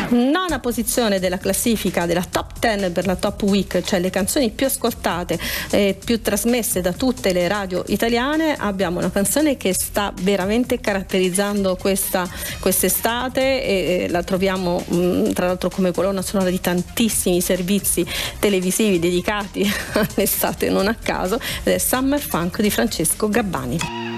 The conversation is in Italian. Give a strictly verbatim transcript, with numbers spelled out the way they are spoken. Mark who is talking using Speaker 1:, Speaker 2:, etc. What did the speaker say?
Speaker 1: Nona posizione della classifica della Top dieci per la Top Week, cioè le canzoni più ascoltate e più trasmesse da tutte le radio italiane. Abbiamo una canzone che sta veramente caratterizzando questa quest'estate e la troviamo mh, tra l'altro come colonna sonora di tantissimi servizi televisivi dedicati all'estate, non a caso, ed è Summer Funk di Francesco Gabbani.